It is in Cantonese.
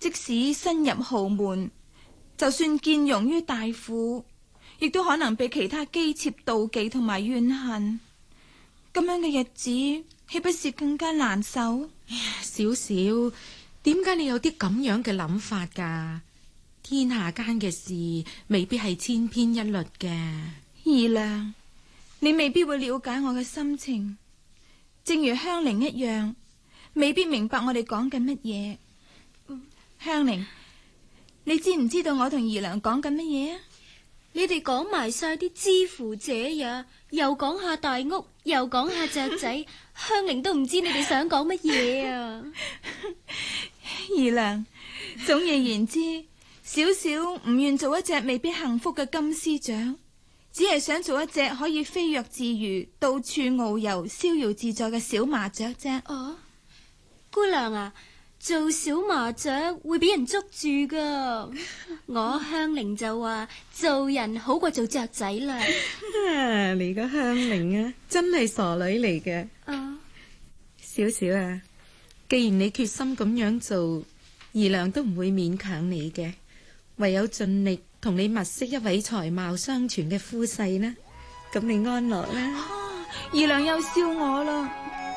即使身入豪門，就算見容於大婦，亦都可能被其他姬妾妒忌同埋怨恨。咁樣嘅日子，豈不是更加難受？ 小小，點解你有啲咁樣嘅諗法噶？天下間嘅事未必係千篇一律嘅。 二娘，你未必會了解我嘅心情，正如香菱一樣，未必明白我哋講緊乜嘢。香菱，你知唔知道我同二娘講緊乜嘢啊？ 你哋講埋晒啲知乎者也，又講下大屋，又講下雀仔，香菱都唔知你哋想講乜嘢啊！ 二娘，總而言之，小小唔願做一隻未必幸福嘅金絲雀，只係想做一隻可以飛躍自如、到處遨遊、逍遙自在嘅小麻雀啫。 哦，姑娘啊，做小麻雀會俾人捉住噶。我香菱就話做人好過做雀仔啦。 你個香菱啊，真係傻女嚟嘅。小小啊，既然你決心咁樣做，二娘都唔會勉強你嘅，唯有盡力同你物色一位才貌相傳嘅夫婿啦。咁你安樂啦。 二娘又笑我啦。